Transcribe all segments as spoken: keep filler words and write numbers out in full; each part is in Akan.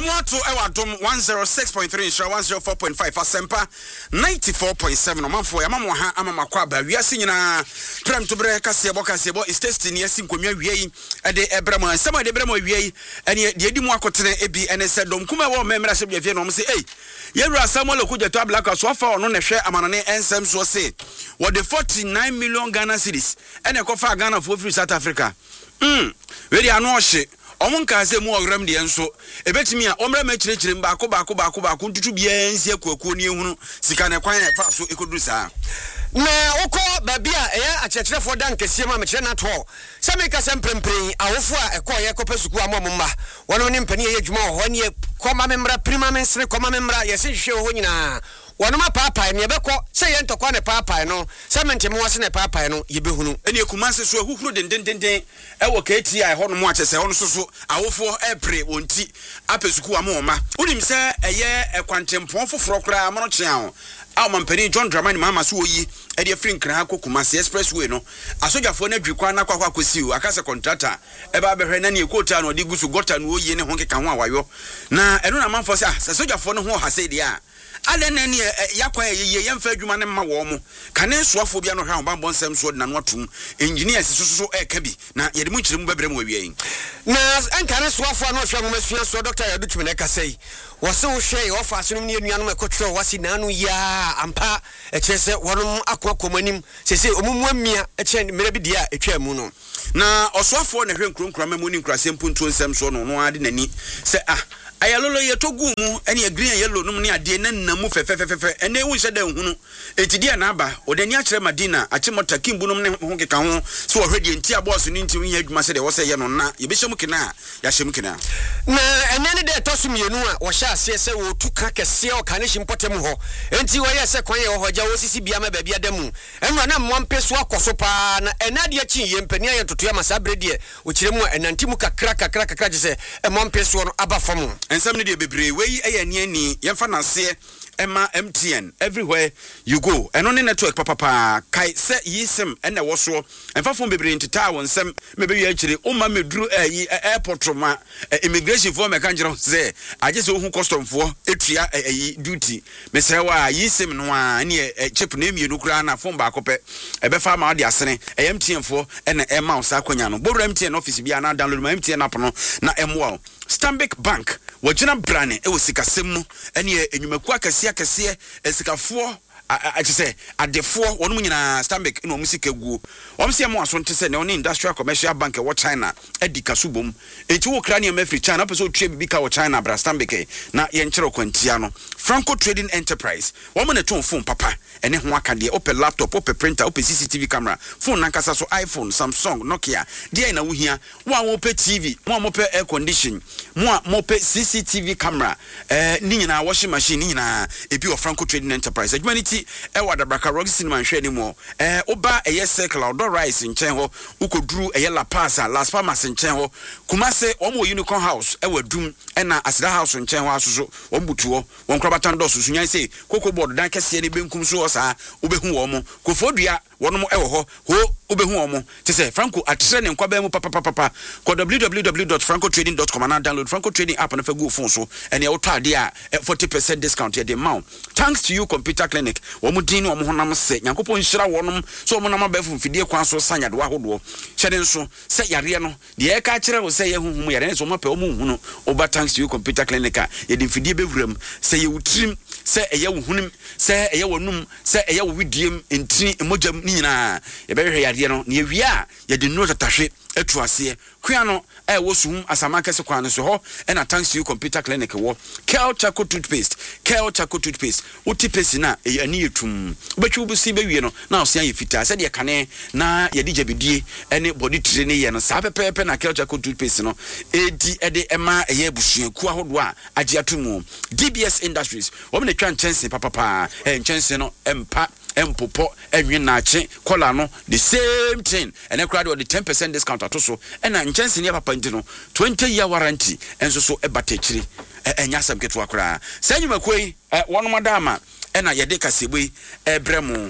Yamoto Ewadom one oh six point three Insha one oh four point five Asempa ninety-four point seven Omanfo Yamamoha Amamakwaba Wiase nyina Prem to bre kase bo kase bo is testing yes nkomia wiei ede ebramo nsema ede ebramo wiei ene de edi mu akotene ebi ene se dom kuma wo memra se biafie no mo se eh yewura Samuel Okuja to Ablaka so afa ono ne hwe amanane ensem so se wo de forty-nine million Ghana cedis ene kofa Ghana for free South Africa mm we dey anu ohye omunka se mu ogram de enso ebetimi a omra ma kirekire mba ko ba ko ba ko ba ko ntutu bia nsi akuakuo ne ehunu sika ne kwan fa so ekodu saa na woko babia eya akyekirefo dan kese ma mekire na to se meka se mprempren awofo a ekoye kopesuku amomma wono ne mpani ye dwuma ho ne koma memra prima mensre koma memra yese hwe ho nyina wono ma papa ne yebekọ se ye ntokwa ne papa no se mentemo wase ne papa no yebehunu ene ekumanse so ahuhuru dendendenden ewo K T I ho no mo akyese ho no so so awofo epre wonti apesuku amomma unim se eye ekwantempon foforo kra amono kye ho a mampani John Dramani mama so yi e de free nkran akokuma se expressway no asojafo na dwikwa na kwakwa kwesiu akase contractor e ba behwe na ne ekota no de gusu gota no oyi ne ho keka ho awayo na eno na manfo se asojafo no ho hase de a ale na ne yakwa ye yemfa adwuma ne ma wo mo kane soafo bia no hwa bambon nsem so na no atum engineers so so e ka bi na ye de mu kyerem bebrem wawie na ankane soafo no hwa mo asua so Doctor Yadutumi na kasai wose wo hwe wo fa so no ne anuanom ekotro wase na anu ya ampa e kyese wonom akwakomanim sese omumu amia e kye mere bi dia etwa mu no na osoafo na hwe nkronkro ma mu ni nkrasem puntu nsem so no no ade nani se ah ayalolo ye togu mu ene green yellow num ne ade na namu fefefefe ene wu hye da hunu etidi na aba odani akere madina achimota kimbu num ne ho keka ho so wo hwede nti aboso ni nti wi adwuma se de wo se ye no na ye be hyem kina ya hyem kina na ene ne de tosum yenu a wo hya ase se wo tuka kese o kane himpotem ho enti wo ye se kwan ye wo hoja wo sisi bia ma ba bia damu enwa na mmompe so akoso pa na enade achi ye mpani aye totoya masabrede wo kiremu enantimu kakra kakra kakra je se mmompe so no aba fam ensam ne de bebre wei eye ne ani yemfa nase Emma M T N everywhere you go eno ne network papa pa kai se yisem ene wo so emfa fon bebre ntita won sem me be yakire o ma meduru ayi airport ma immigration for me kanjiro se aje se ohun custom for etua ayi duty me se wa yisem no a ne chip na emienu kura na fon ba kope ebe fa ma ode asene M T N for ene e ma usa kwanya no boru M T N office bia na download ma M T N app no na emwa Stanbic Bank wajina brane e wosikasem mu ene enyumaku akase akase esikafo achese adefo wonu nyina Stanbic no musika guo omse mo aso ntese ne oni industrial commercial bank e wo China edika subom enti wo kra ne mafri China pese o tue bibika wo China bra Stanbic na ye nkyere kwantia no Franco Trading Enterprise wo mo ne ton phone papa ene ho akade ope laptop ope printer ope C C T V camera phone nankasa so iPhone Samsung Nokia dia na wo hia wo wo pe T V mo mo pe air condition mo mo pe C C T V camera eh ni nyina washing machine ni nyina ebi wo Franco Trading Enterprise adwumaniti e wada braka rock cinema hwe ni mo eh oba eye circle outdoor rice nchen ho ukoduru eye La Paz Las Palmas nchen ho Kumase omo Unicorn House e wadum e na Asida House nchen ho asoso ombutuo won krabatan do susu nyan sei koko board dan kese ne benkum so osa obehu wo mo kofodua wono mo e wo ho ho obehu wo mo te se Franco atere ne nkwa ba mu papa papa ko w w w dot franco trading dot com and download Franco Trading app na fa go phone so ene wo tade a forty percent discount ye de maw thanks to you computer clinic wo mu din wo mo honam se nyankopon hira wonom so wo nam ba fu mfidie kwan so sanya de wahodo hyede nso se yare no de e ka kire wo se ye huhum yare nso mo pe wo mu hunu oba thanks to you computer clinic ye de mfidie bewuram se ye wutrim se eye wo hunim se eye wonum se eye wo widiem enti emojam ni nyina ye be hwe yare no ne wia ye de no tatahwe etu ase kua no e wo suhum asama kese kwan so ho e na thanks to you computer clinic wo Kel Chaco toothpaste Kel Chaco toothpaste uti pesi na e ani etum obetwu bu si be wie no na osia ye fita se de kane na ye dije bidie ene body training ye no sa pepepe na Kel Chaco toothpaste no edi e de ema eye busuaku ahodo a age atumu D B S Industries wo me twa nchense papa pa e nchense no empa empopo enwe na ache kola no the same thing ene crowd with the ten percent discount atoso ena nchense ne papa ndi no twenty year warranty enso so ebatechiri enya sam ketu akra sanyuma koi wono madama ena yede kasebui ebremu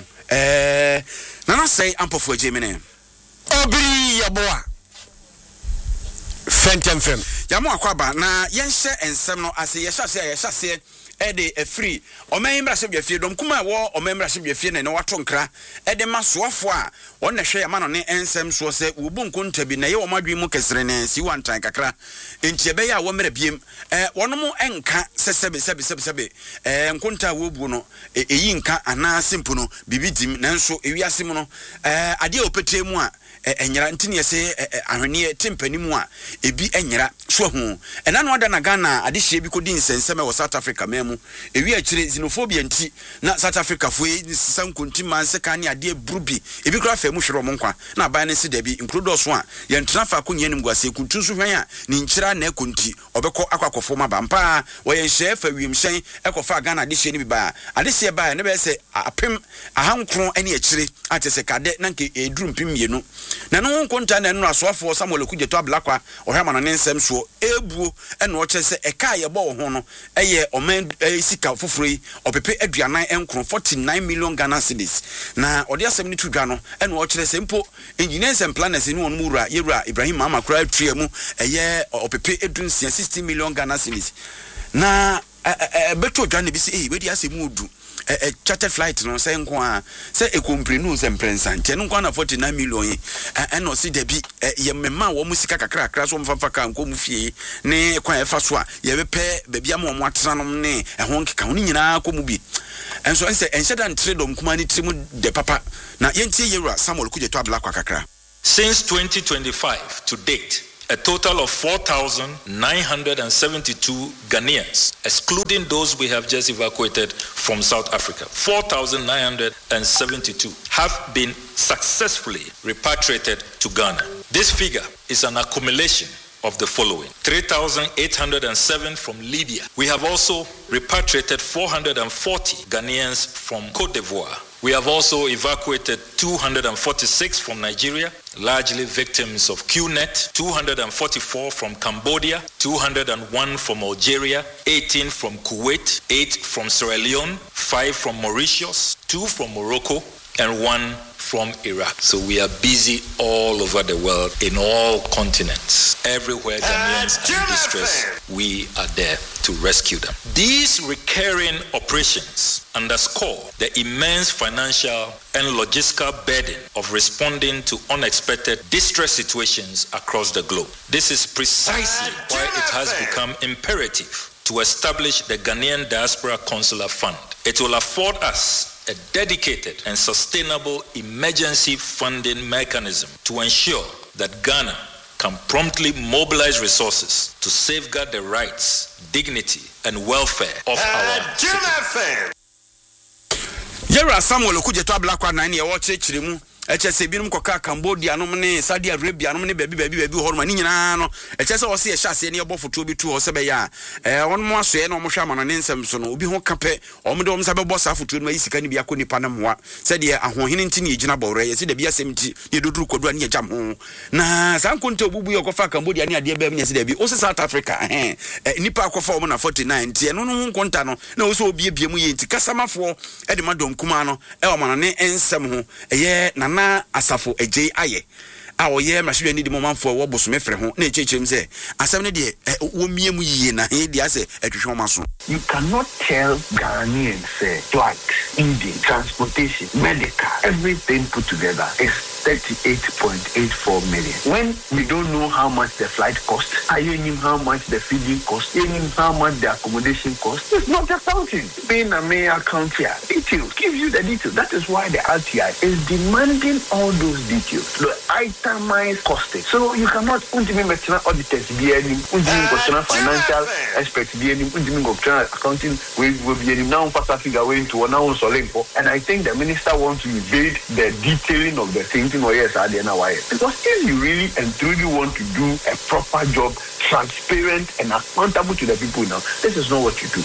eh nana say ampofo ajemene obri yaboa Fentem fem. Yamo akwaba na yenhye ensem no ase yehase yehase ede a free omemra se bia dom kuma wo omemra se bia ne ne wato nkra ede masoafo a won na hwe yama no ne ensem so se wo bu nkonta bi na ye wo madwi mu kesere ne si wantan kakra enti ebe ya wo mra biem eh wono mu enka sesebe sebe sebe sebe eh nkonta wo bu no eyi nka ana simple no bibi dim nanso ewiase mu no eh ade opete mu a enyira ntini yese ahwene tempani mu a ebi enyira so hu ena no ada na Ghana ade hye bi kodi nsenseme wo South Africa memu ewi akire xenophobia nti na South Africa fo sankonti manse kan ne ade brubi ebi kra fa mu hwero mo nkwa na aban ne se da bi include so a ye ntena fa konye nim guase kuntu so hwan a ni nkyira na ekonti obekọ akwakofo ma bampa wo ye hye fa wiem hyen ekofa Ghana ade hye ni bi ba ade hye ba ne be se apem ahankron ene akire atese kade na nke eduru mpem mienu na no nkonta na no asoafo Samuel Okudjeto Ablakwa ohama no nsem so ebuo ene o kyese eka ye bo ho no eye oman sika foforo opepe aduanan enkron forty-nine million Ghana cedis na ode asem ni tudwa no ene o kyese mpo engineers and planners ni won mura yewura Ibrahim Mama kra tuamu eye opepe edun sixty million Ghana cedis na beto dwa ne bi se eh we di asem udu a chartered flight no say nko a say e comprenu se mprensa nte nko na forty-nine million and no see debi ye mema wo musika kakra kakra so mfafa ka nko mu fie ne kwa e fa so a ye bepe bebia ma mo atena no ne e ho nkeka ho nyina ko mu bi enso ense enhyeda ntredom kuma ni trimu de papa na yentie yewura Samuel Okudjeto Ablakwa kakra. Since twenty twenty-five to date, a total of four thousand nine hundred seventy-two Ghanaians, excluding those we have just evacuated from South Africa, four thousand nine hundred seventy-two have been successfully repatriated to Ghana. This figure is an accumulation of the following: three thousand eight hundred seven from Libya. We have also repatriated four hundred forty Ghanaians from Cote d'Ivoire. We have also evacuated two hundred forty-six from Nigeria, largely victims of Q net, two hundred forty-four from Cambodia, two hundred one from Algeria, eighteen from Kuwait, eight from Sierra Leone, five from Mauritius, two from Morocco, and one from Iraq. So we are busy all over the world, in all continents. Everywhere Ghanaians are in distress, we are there to rescue them. These recurring operations underscore the immense financial and logistical burden of responding to unexpected distress situations across the globe. This is precisely why it has become imperative to establish the Ghanaian Diaspora Consular Fund. It will afford us a dedicated and sustainable emergency funding mechanism to ensure that Ghana can promptly mobilize resources to safeguard the rights, dignity, and welfare of our citizens. Yewura Samuel Okudjeto Ablakwa na ne wo kyerkyeremu echese binum koka Cambodia no ne Saudi Arabia no ne bebi bebi bebi ho no ni nyina no echese wo se ye hyase ne yebo foto bi tu ho se be ya eh won mo asoe na mo hwa ma no ne nsem so no obi ho kape o mo de o msa be bo sa foto no ayisika ni bia ko nipa na moa se de ahohene nti ne yigina bawre ye se de bia semti ne doduru kodu ani yagam ho na sankonto obubu ye kofa Cambodia ne ade be me se de bi o se South Africa eh nipa akofa o mo na forty-nine ti no no nkonta no na o se obi ebie mu ye nti kasamafo e de madom kuma no e o ma no ne ensem ho eye na na asafo ejei aye a oye mrahwe ni di momanfo wo bosome frɛ ho na echechem se asem ne de wo miemu yiye na he dia se etwehwe maso. You cannot tell Ghanaians say flight, Indian, transportation, medical, everything put together is thirty-eight point eight four million. When we don't know how much the flight costs, I don't know how much the feeding costs, I don't know how much the accommodation costs. It's not accounting. Being a mayor country, details, gives you the details. That is why the R T I is demanding all those details, the itemized costing. So you cannot ultimately auditors be any, ultimately financial experts be any, ultimately accounting will be any now figure way into one now so. And I think the minister wants to evade the detailing of the things. Because if you really and truly want to do a proper job, transparent and accountable to the people now, this is not what you do.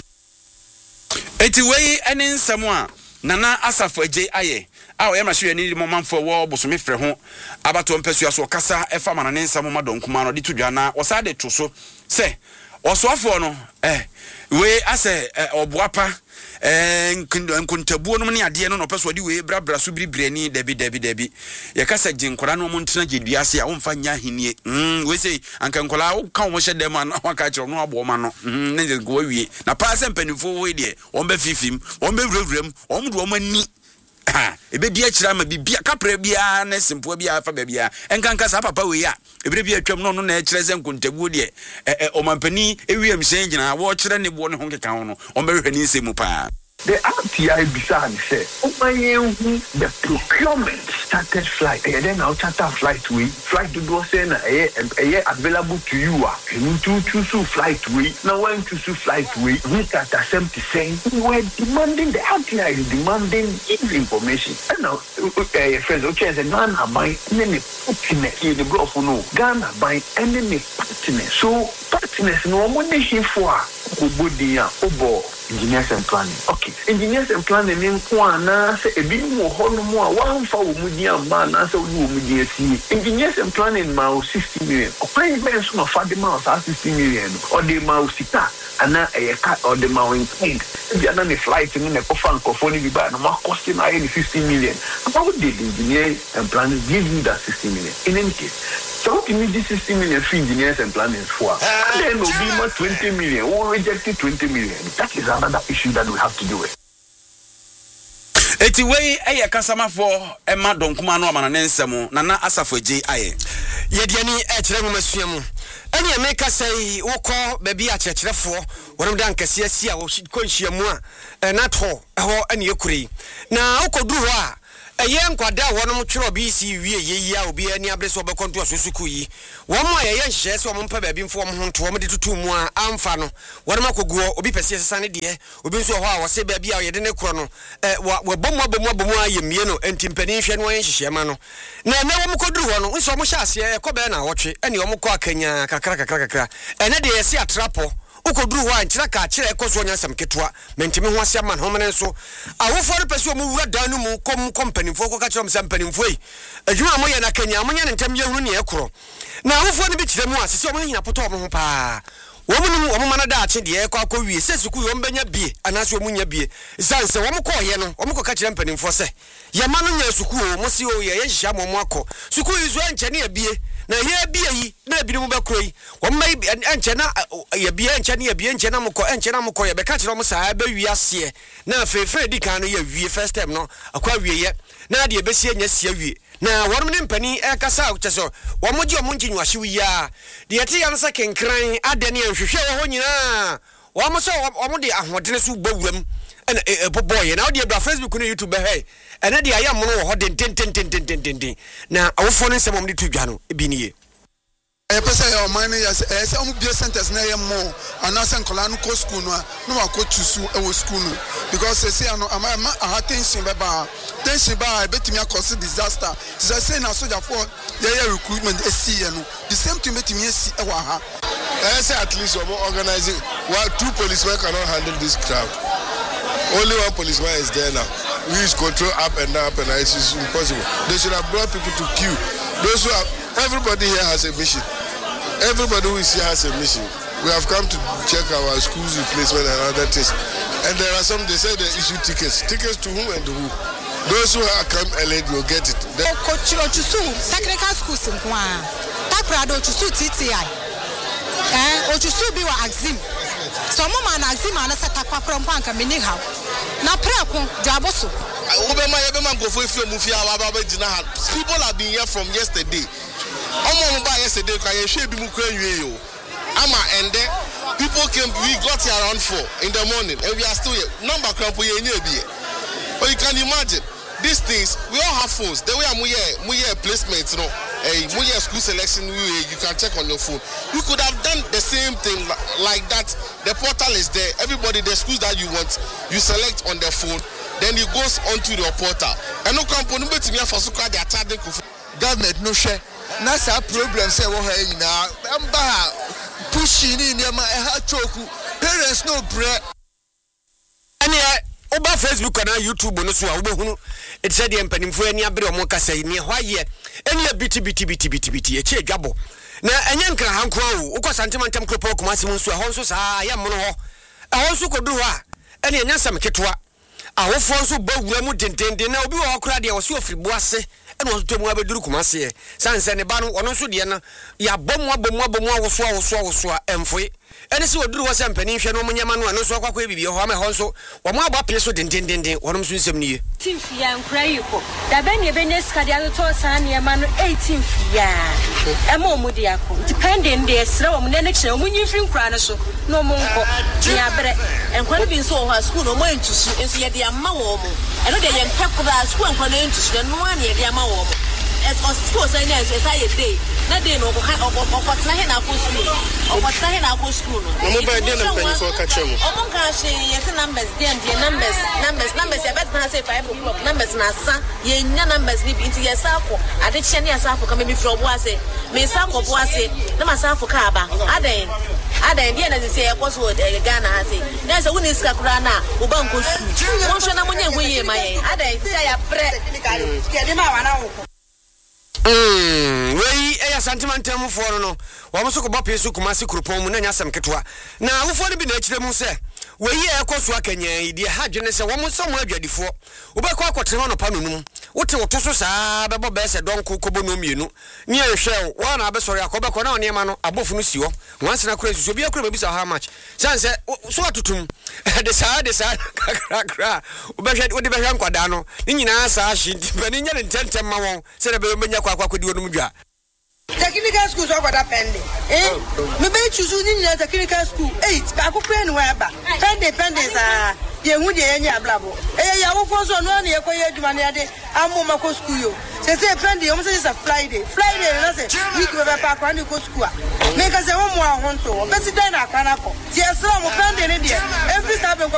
Eti wey ene nsemo nana asafo ejei aye a o yema hwe ni momanfo wo bosome frɛ ho abato mpasua so kasa efa ma ne nsemo madonkuma no de tudwa na o sa de to so se osoafo no eh we ase oboapa eh nkuntabuo no ne ade no no peso de we brabra so biribrani dabi dabi dabi ye kasa ginkora no mo ntena geduase a wo mfa nya henie mm we say anka nkola wo ka wo hye dem an waka kire no abo ma no mm ne go wie na pa se mpanifo we de wo mba fifim wo mba wurewurem wo mdo wo mani ha ebe dia kira ma bibia kapra bia na simpo bia fa bia enka nka sa papa we ya ebe bia twam no no na kire se nkuntabuo de eh o mampani ewiem sen gina wo kire ne bo ne ho keka ho no o mba hwani nsemu pa. The R T I Bisan said, the procurement started flight. And then I'll charter flight way. Flight to do say available to you. You to choose flight way. Now when to choose flight way, we start seventy saying we're demanding the R T I is demanding information. And now friends, okay, the Ghana buy any partner in the Gulf no. Ghana buy any partner. So partners no money here for Obodia Obo. Engineers and planning. Okay. Engineers and planning in Kwana say a bit more honor one for Mudia man as a Mudia see. Engineers and planning mouse sixty million. Or paying banks from Fadi Mouse are sixty million. Or the mouse sita and a cat or the mowing paint. If you're not a flight in a coffin coffin be bad, no more costing I fifty million. How did engineers and planning give you that sixty million? In any case. So what you need this sixty million for engineers and planners for? And then will be more twenty million. Or rejected twenty million. That is another issue that we have to do with. Eti wey eye kasama for Emma Donkuma no amana nensemo na na asafo je aye. Ye de ani e kire mu masua mu. Ene me ka sai wokọ baabi a kyerkyerefo wonom dan kase asi a wo konhia mu a na to ho ene ekuri. Na wokoduru ho a eye nkwada wonom twere obi si wie yeyi a obi ani abreso obekonto asusuku yi wo mo ye nhye se wo mpa baabi mfo wo ho to wo de tutu mu a amfa no wonom akoguo obi pese sesa ne de obi nso ho a wo se baabi a ye de ne kro no eh wo bomu abomu abomu ayemie no entimpani hwe no yenhye ma no na na wo mkoduru ho no nso mo hye ase e ko be na wotwe ene wo mkọ akanya kakra kakra kakra ene de ye se atrapo ukoduru ho ankyira ka kyira ekoso nyansam ketwa mentimi ho ase man ho mene so awofo re pese omu wura dan no mu kom company fo ko ka kyira msam panimfo yi adwuma mo ye na kanya mo nya ne ntam ye hunu ne ekoro na awofo ne bi kyira mu asese omu hina poto omu ho pa wo mu no omu mana da ache de ekọ akọwie sesuku yo mbanya bie anase omu nya bie zanse wo mu ko ye no omu ko ka kyira mpanimfo se ye ma no nya suku o mo se o ye ye hia mo mo akọ suku yi zo anche ne ebie na ye bia yi na bi mu bekroi wo mai enche na ye bia enche na ye bia enche na mko enche na mko ye be ka kire mo saa ba wi ase na fefe di kan no ye wi first time no akwa wi ye na de be sie nya sie wi na worum ne mpani e kasa ucheso wo mo ji o mo nji nwahye wi ya de ye ti ya no sa kenkran ade ne nhwehwe wo nyina wo mo so wo mo de ahodene so gbawuram ena e boboye na wo de bra Facebook no YouTube hey ena de ayam no ho den ten ten ten ten ten ten na awofo no nsem om de tudwa no bi niye e pese e o man ya se e se om bio centers na ye mo anase nkola no ko school no no ma ko tusu e wo school no because se se ano ama ha tension be ba tension ba betimi akose disaster se se na soldier for ye ye recruitment e si ye no the same thing betimi e si e wa ha I say at least we organizing while two policemen cannot handle this crowd. Only one policeman is there now. We use control up and down, up and down. It's impossible. They should have brought people to queue. Those who have, everybody here has a mission. Everybody who is here has a mission. We have come to check our schools replacement and other things. And there are some, they say they issue tickets. Tickets to whom and to who? Those who have come early will get it. Coach Ochusu, technical schools in Kwan. Takrado Ochusu T T I. Eh, Ochusu bi wa Axim. So mo man Axim ana seta kwakro mpanka meni ha. Na preko jaboso. Obema yebema ngofo efi omufia wa ba gina ha. People have been here from yesterday. Omo mo ba yesterday kwa ye hwe bi mu kwa nwie yo. Ama and then people came, we got here around four in the morning and we are still here. Number crampo ye nye bi. But you can imagine these things, we all have phones. The way I'm here, we here placements, you know, hey, we here school selection, we you can check on your phone. You could have done the same thing like that. The portal is there. Everybody, the schools that you want, you select on the phone, then it goes onto your portal. And no company bet me for so called they are charging government no share. Na sa problem say wo ha nyina. Amba pushing ni ma e ha choku. Parents no bread. Ane oba Facebook na YouTube no so a obehunu it said the empanimfo ani abere o mo kasa ni ho aye eni biti biti biti biti biti e che dwabo na enye nkra hanko awu ukọ santimantem kropo komasi mu so ho nso saa aya mo no ho ho nso kodu ho a ene enya sam ketwa awofo nso bawura mu dendenden na obi wo akora de wo se ofiribo ase ene wo tomu abeduru kumase e sanse ne ba no ono nso de na ya bomu abomu abomu awoso awoso awoso emfoe ene se oduru wo se mpani hwe no munyama no ano so akwakwa bibie ho ama ho nso wo mo aba pele so dendenden wonom so nsem niye timfia nkura yiko da ben ye benes kadi ato san ye ma no eighteen fia e mo mu de akọ depending de esra wo ne ne kire wo nyimfiri nkura no so no mo nko nya bere enkwa bi nso ho school no mo entusu enso ye de amma wo mo eno de ye mpekura school enkwa no entusu no an ye de amma wo mo es o school say na es say day na day no ko ko tna he na ko school o ko tna he na ko school no mo ba de na mpani fo ka chemo o mo ka she yes numbers dey dey numbers numbers numbers ya bet na say five o'clock numbers na sa ye nya numbers ni bi nti yes akọ ade che ne yes akọ ka me fro bo ase me sa akọ bo ase na ma sa akọ ka aba aden aden dey na say e ko so Ghana ase na say woni ska kura na o ba nko school won so na mo nya hwe ye ma ye aden say ya pre ke de ma wa na wo Mm, we eya sentimental for no. Wa mo so ko bopie su kuma se kurupon mu na nya sam ketwa. Na wofo no bi na akire mu se, we ye ekoso akanya ide ha dwene se wo mo so mo adwadifo. Wo be ko akotre ho no pa nonum. Wote woto so saa bebo be se donko kobo no mienu. Ni ehwe wo na be sori akobe ko na one ma no abofu no si ho. Wanse na kura susu bi akura ba bi sa how much. Sanse so atutum. De saa de saa kra kra. Wo be hwe wo de be hwe nkwada no. Ni nyina saa hye ntipani nya ne ntentem ma won. Se de be menya kwa kwa kodi wonum dwa. Technical school so kwada pending. Eh? Me be choose ni nyina technical school eight. Ka ko pre ni wa ba. Pending pending sa ye hu de enya ablabo. Eh ya wo fo so no na ye ko ye adwuma na de ammo ma ko school yo. Se se pending o mo se is a Friday. Friday na se week we ba kwa ni ko school. Me ka se wo mo ahonto. Be si dan na akana ko. Ti esra mo pending ni de. Every time ko